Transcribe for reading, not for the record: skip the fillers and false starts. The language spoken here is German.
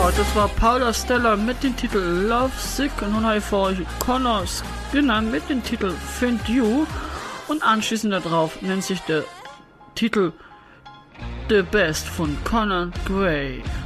das war Paula Stella mit dem Titel Love Sick und nun habe ich für euch Connor Skinner mit dem Titel Find You und anschließend darauf nennt sich der Titel The Best von Conor Gray.